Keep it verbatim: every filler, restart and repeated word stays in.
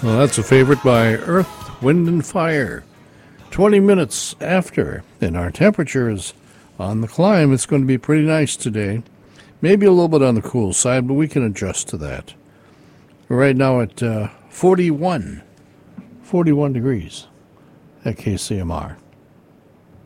Well, that's a favorite by Earth, Wind, and Fire. twenty minutes after, and our temperatures on the climb, it's going to be pretty nice today. Maybe a little bit on the cool side, but we can adjust to that. We're right now at uh, forty-one, forty-one degrees at K C M R.